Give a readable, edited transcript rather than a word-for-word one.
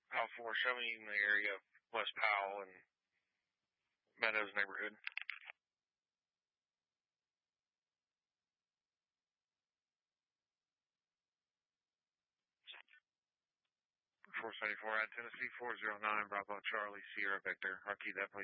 Alpha 4, show me in the area of West Powell and Meadows neighborhood. 474 at Tennessee 409 Bravo Charlie Sierra Victor. I'll keep that place.